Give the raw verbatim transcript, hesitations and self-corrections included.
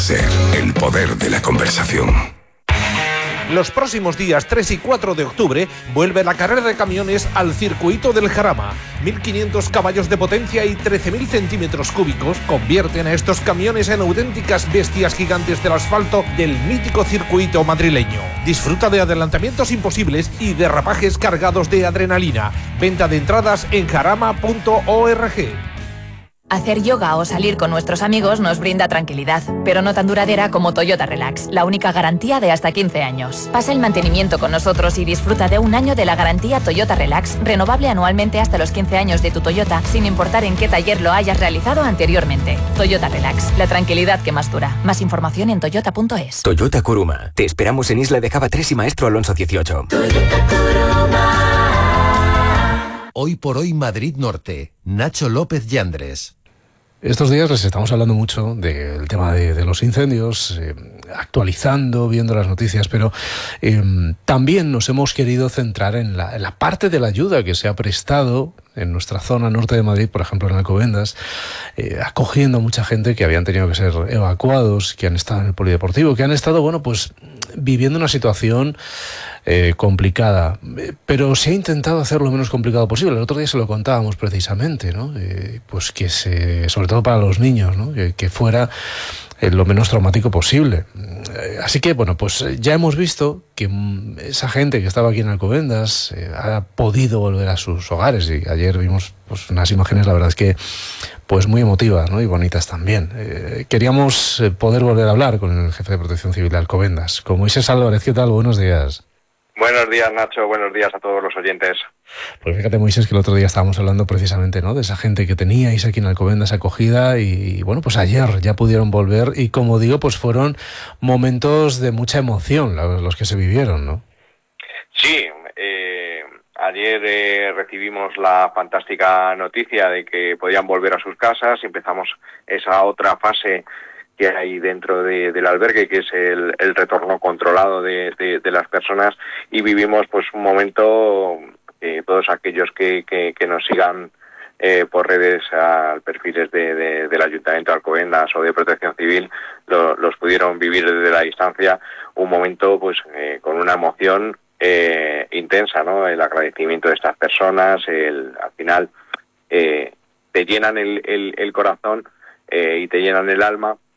SER, el poder de la conversación. Los próximos días tres y cuatro de octubre vuelve la carrera de camiones al circuito del Jarama. mil quinientos caballos de potencia y trece mil centímetros cúbicos convierten a estos camiones en auténticas bestias gigantes del asfalto del mítico circuito madrileño. Disfruta de adelantamientos imposibles y derrapajes cargados de adrenalina. Venta de entradas en jarama punto org. Hacer yoga o salir con nuestros amigos nos brinda tranquilidad, pero no tan duradera como Toyota Relax, la única garantía de hasta quince años. Pasa el mantenimiento con nosotros y disfruta de un año de la garantía Toyota Relax, renovable anualmente hasta los quince años de tu Toyota, sin importar en qué taller lo hayas realizado anteriormente. Toyota Relax, la tranquilidad que más dura. Más información en toyota punto es. Toyota Kuruma. Te esperamos en Isla de Java tres y Maestro Alonso dieciocho. Toyota Kuruma. Hoy por hoy Madrid Norte. Nacho López Yandres. Estos días les estamos hablando mucho del tema de, de los incendios, eh, actualizando, viendo las noticias, pero eh, también nos hemos querido centrar en la, en la parte de la ayuda que se ha prestado en nuestra zona norte de Madrid, por ejemplo en Alcobendas, eh, acogiendo a mucha gente que habían tenido que ser evacuados, que han estado en el polideportivo, que han estado, bueno, pues viviendo una situación eh, complicada, pero se ha intentado hacer lo menos complicado posible. El otro día se lo contábamos precisamente, ¿no? Eh, pues que se, sobre todo para los niños, ¿no? Que, que fuera eh, lo menos traumático posible. Eh, así que, bueno, pues ya hemos visto que esa gente que estaba aquí en Alcobendas eh, ha podido volver a sus hogares, y ayer vimos pues unas imágenes, la verdad es que pues muy emotivas, ¿no? Y bonitas también. Eh, queríamos eh, poder volver a hablar con el jefe de Protección Civil de Alcobendas, con Moisés Álvarez. ¿Qué tal? Buenos días. Buenos días, Nacho. Buenos días a todos los oyentes. Pues fíjate, Moisés, que el otro día estábamos hablando precisamente, ¿no?, de esa gente que teníais aquí en Alcobendas acogida, y, y bueno, pues ayer ya pudieron volver, y como digo, pues fueron momentos de mucha emoción los que se vivieron, ¿no? Sí, eh, ayer eh, recibimos la fantástica noticia de que podían volver a sus casas y empezamos esa otra fase que hay dentro de, del albergue, que es el, el retorno controlado de, de, de las personas, y vivimos pues un momento, eh, todos aquellos que, que, que nos sigan eh, por redes a perfiles de, de, del Ayuntamiento de Alcobendas o de Protección Civil, lo, los pudieron vivir desde la distancia, un momento pues eh, con una emoción eh, intensa, ¿no? El agradecimiento de estas personas, el, al final eh, te llenan el, el, el corazón eh, y te llenan el alma,